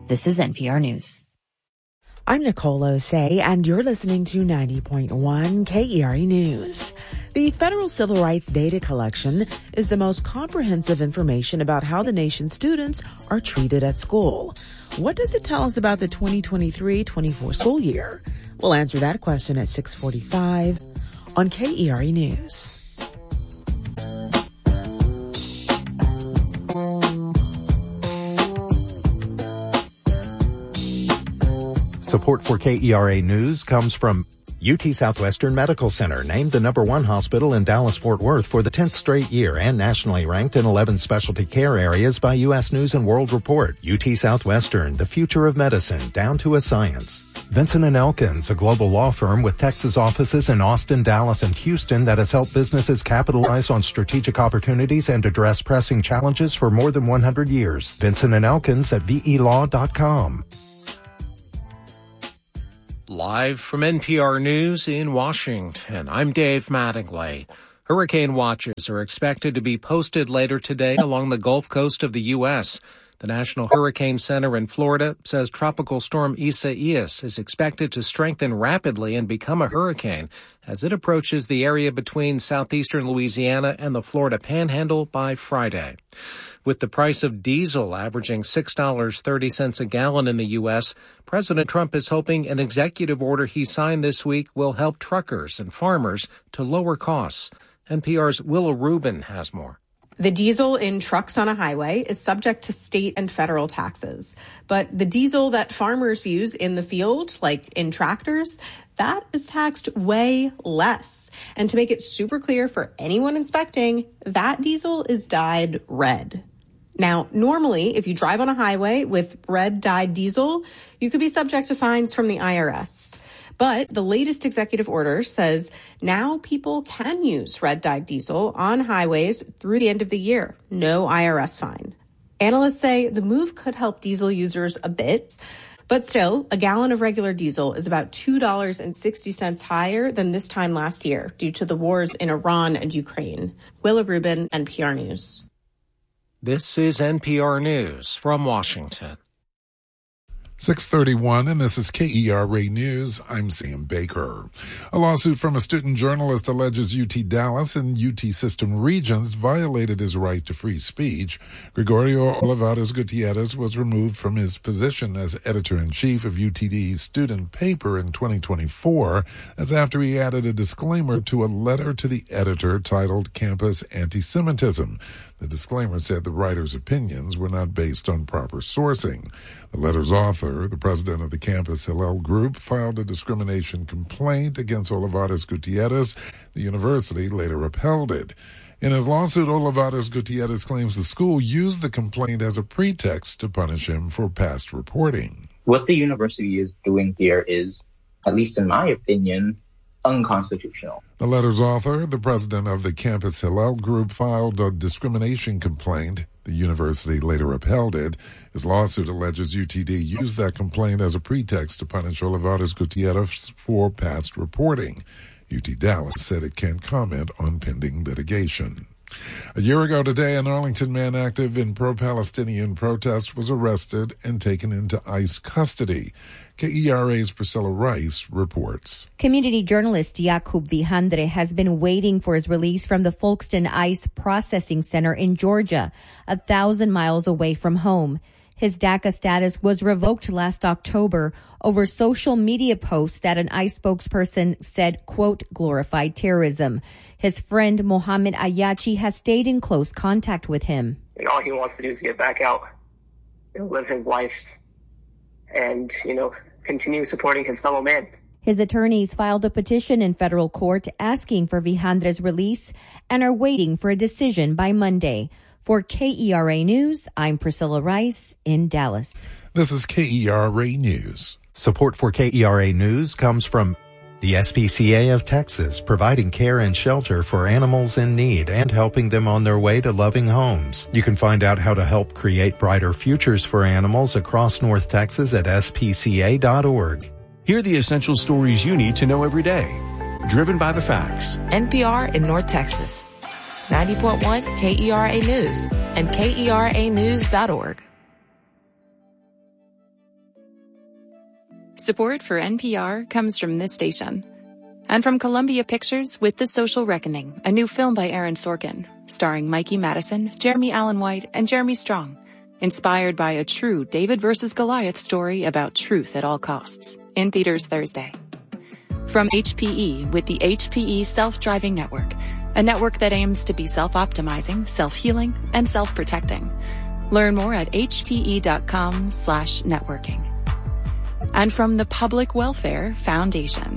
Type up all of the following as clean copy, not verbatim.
This is NPR News. I'm Nicole Osei, and you're listening to 90.1 KERE News. The Federal Civil Rights Data Collection is the most comprehensive information about how the nation's students are treated at school. What does it tell us about the 2023-24 school year? We'll answer that question at 6:45 on KERE News. Support for KERA News comes from UT Southwestern Medical Center, named the #1 hospital in Dallas-Fort Worth for the 10th straight year and nationally ranked in 11 specialty care areas by U.S. News & World Report. UT Southwestern, the future of medicine, down to a science. Vinson & Elkins, a global law firm with Texas offices in Austin, Dallas, and Houston that has helped businesses capitalize on strategic opportunities and address pressing challenges for more than 100 years. Vinson & Elkins at velaw.com. Live from NPR News in Washington, I'm Dave Mattingly. Hurricane watches are expected to be posted later today along the Gulf Coast of the U.S. The National Hurricane Center in Florida says Tropical Storm Isaias is expected to strengthen rapidly and become a hurricane as it approaches the area between southeastern Louisiana and the Florida Panhandle by Friday. With the price of diesel averaging $6.30 a gallon in the U.S., President Trump is hoping an executive order he signed this week will help truckers and farmers to lower costs. NPR's Willa Rubin has more. The diesel in trucks on a highway is subject to state and federal taxes. But the diesel that farmers use in the field, like in tractors, that is taxed way less. And to make it super clear for anyone inspecting, that diesel is dyed red. Now, normally, if you drive on a highway with red dyed diesel, you could be subject to fines from the IRS. But the latest executive order says now people can use red dyed diesel on highways through the end of the year. No IRS fine. Analysts say the move could help diesel users a bit. But still, a gallon of regular diesel is about $2.60 higher than this time last year due to the wars in Iran and Ukraine. Willa Rubin, NPR News. This is NPR News from Washington. 6:31, and this is KERA News. I'm Sam Baker. A lawsuit from a student journalist alleges UT Dallas and UT System Regents violated his right to free speech. Gregorio Olivares Gutierrez was removed from his position as editor-in-chief of UTD's student paper in 2024. That's after he added a disclaimer to a letter to the editor titled Campus Anti-Semitism. The disclaimer said the writer's opinions were not based on proper sourcing. The letter's author, the president of the Campus Hillel Group, filed a discrimination complaint against Olivares Gutierrez. The university later upheld it. In his lawsuit, Olivares Gutierrez claims the school used the complaint as a pretext to punish him for past reporting. What the university is doing here is, at least in my opinion, unconstitutional. The letter's author, the president of the Campus Hillel Group, filed a discrimination complaint. The university later upheld it. His lawsuit alleges UTD used that complaint as a pretext to punish Olivares Gutierrez for past reporting. UT Dallas said it can't comment on pending litigation. A year ago today, an Arlington man active in pro-Palestinian protests was arrested and taken into ICE custody. KERA's Priscilla Rice reports. Community journalist Yakub Vihandre has been waiting for his release from the Folkston ICE Processing Center in Georgia, 1,000 miles away from home. His DACA status was revoked last October over social media posts that an ICE spokesperson said, quote, glorified terrorism. His friend Mohammed Ayachi has stayed in close contact with him. And all he wants to do is get back out and live his life and, continue supporting his fellow man. His attorneys filed a petition in federal court asking for Vihandre's release and are waiting for a decision by Monday. For KERA News, I'm Priscilla Rice in Dallas. This is KERA News. Support for KERA News comes from the SPCA of Texas, providing care and shelter for animals in need and helping them on their way to loving homes. You can find out how to help create brighter futures for animals across North Texas at spca.org. Hear the essential stories you need to know every day. Driven by the facts. NPR in North Texas. 90.1 KERA News and KERAnews.org. Support for NPR comes from this station. And from Columbia Pictures with The Social Reckoning, a new film by Aaron Sorkin, starring Mikey Madison, Jeremy Allen White, and Jeremy Strong. Inspired by a true David versus Goliath story about truth at all costs. In theaters Thursday. From HPE with the HPE Self-Driving Network, a network that aims to be self-optimizing, self-healing, and self-protecting. Learn more at hpe.com/networking. And from the Public Welfare Foundation.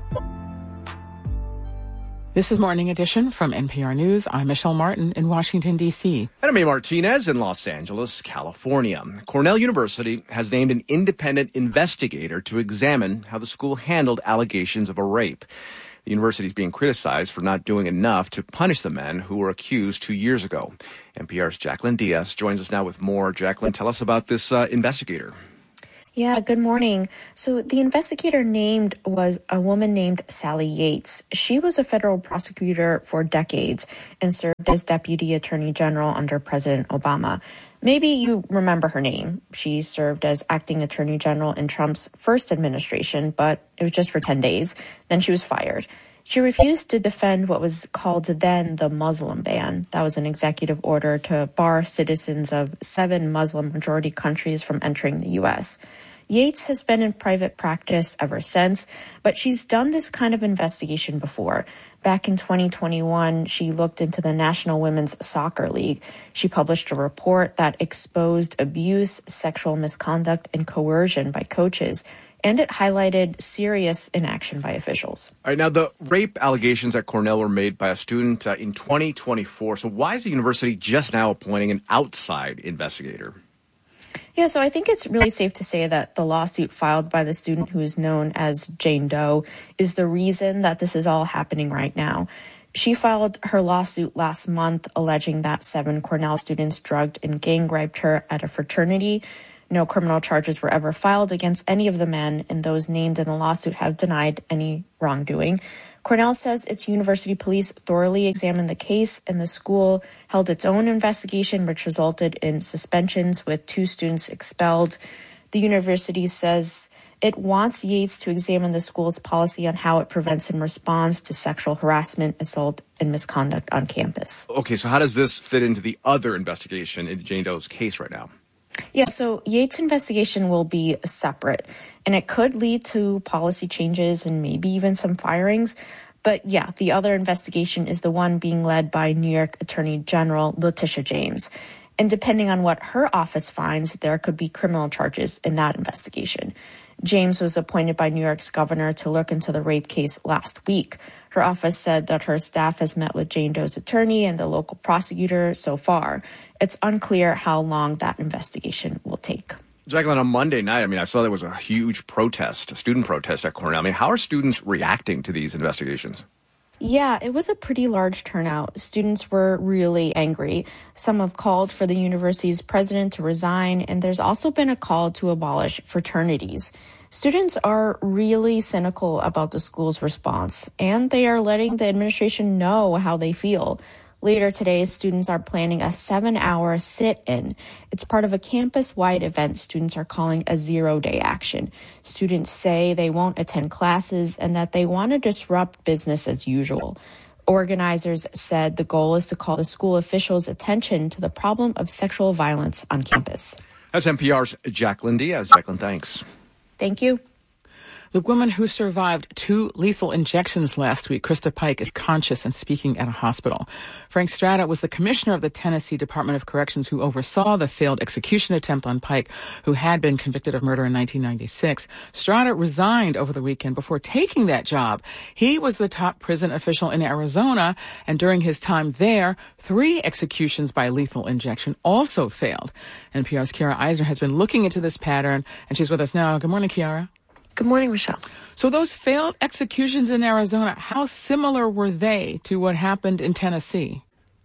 This is Morning Edition from NPR News. I'm Michelle Martin in Washington, D.C. And I'm A. Martinez in Los Angeles, California. Cornell University has named an independent investigator to examine how the school handled allegations of a rape. The university is being criticized for not doing enough to punish the men who were accused 2 years ago. NPR's Jacqueline Diaz joins us now with more. Jacqueline, tell us about this investigator. Yeah, good morning. So the investigator named was a woman named Sally Yates. She was a federal prosecutor for decades and served as Deputy Attorney General under President Obama. Maybe you remember her name. She served as acting Attorney General in Trump's first administration, but it was just for 10 days. Then she was fired. She refused to defend what was called then the Muslim ban. That was an executive order to bar citizens of 7 Muslim-majority countries from entering the U.S. Yates has been in private practice ever since, but she's done this kind of investigation before. Back in 2021, she looked into the National Women's Soccer League. She published a report that exposed abuse, sexual misconduct, and coercion by coaches, and it highlighted serious inaction by officials. All right, now the rape allegations at Cornell were made by a student in 2024. So why is the university just now appointing an outside investigator? Yeah, so I think it's really safe to say that the lawsuit filed by the student who is known as Jane Doe is the reason that this is all happening right now. She filed her lawsuit last month alleging that 7 Cornell students drugged and gang raped her at a fraternity. No criminal charges were ever filed against any of the men, and those named in the lawsuit have denied any wrongdoing. Cornell says its university police thoroughly examined the case, and the school held its own investigation, which resulted in suspensions with 2 students expelled. The university says it wants Yates to examine the school's policy on how it prevents and responds to sexual harassment, assault, and misconduct on campus. Okay, so how does this fit into the other investigation in Jane Doe's case right now? Yeah, so Yates' investigation will be separate, and it could lead to policy changes and maybe even some firings. But yeah, the other investigation is the one being led by New York Attorney General Letitia James. And depending on what her office finds, there could be criminal charges in that investigation. James was appointed by New York's governor to look into the rape case last week. Her office said that her staff has met with Jane Doe's attorney and the local prosecutor so far. It's unclear how long that investigation will take. Jacqueline, on Monday night, I saw there was a huge protest, a student protest at Cornell. How are students reacting to these investigations? Yeah, it was a pretty large turnout. Students were really angry. Some have called for the university's president to resign, and there's also been a call to abolish fraternities. Students are really cynical about the school's response, and they are letting the administration know how they feel. Later today, students are planning a 7-hour sit-in. It's part of a campus-wide event students are calling a zero-day action. Students say they won't attend classes and that they want to disrupt business as usual. Organizers said the goal is to call the school officials' attention to the problem of sexual violence on campus. That's NPR's Jacqueline Diaz. Jacqueline, thanks. Thank you. The woman who survived 2 lethal injections last week, Krista Pike, is conscious and speaking at a hospital. Frank Strata was the commissioner of the Tennessee Department of Corrections who oversaw the failed execution attempt on Pike, who had been convicted of murder in 1996. Strata resigned over the weekend before taking that job. He was the top prison official in Arizona, and during his time there, 3 executions by lethal injection also failed. NPR's Kiara Eisner has been looking into this pattern, and she's with us now. Good morning, Kiara. Good morning, Michelle. So those failed executions in Arizona, how similar were they to what happened in Tennessee?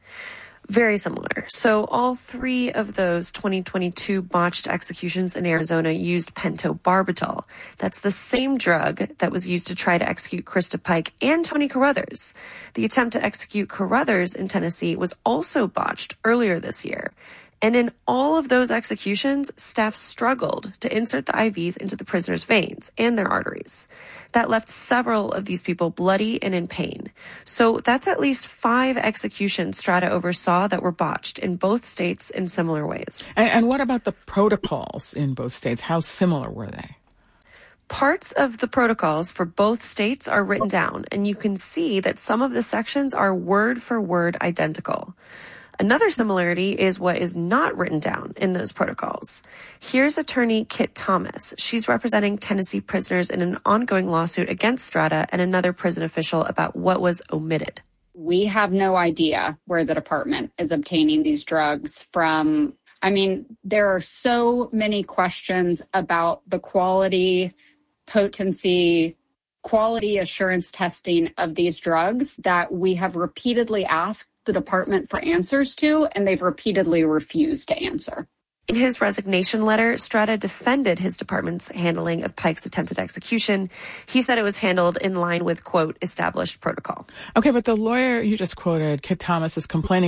Very similar. So all 3 of those 2022 botched executions in Arizona used pentobarbital. That's the same drug that was used to try to execute Krista Pike and Tony Carruthers. The attempt to execute Carruthers in Tennessee was also botched earlier this year. And in all of those executions, staff struggled to insert the IVs into the prisoners' veins and their arteries. That left several of these people bloody and in pain. So that's at least 5 executions Strata oversaw that were botched in both states in similar ways. And what about the protocols in both states? How similar were they? Parts of the protocols for both states are written down, and you can see that some of the sections are word for word identical. Another similarity is what is not written down in those protocols. Here's attorney Kit Thomas. She's representing Tennessee prisoners in an ongoing lawsuit against Strata and another prison official about what was omitted. We have no idea where the department is obtaining these drugs from. I mean, there are so many questions about the quality, potency, quality assurance testing of these drugs that we have repeatedly asked the department for answers to, and they've repeatedly refused to answer. In his resignation letter, Strata defended his department's handling of Pike's attempted execution. He said it was handled in line with, quote, established protocol. Okay, but the lawyer you just quoted, Kit Thomas, is complaining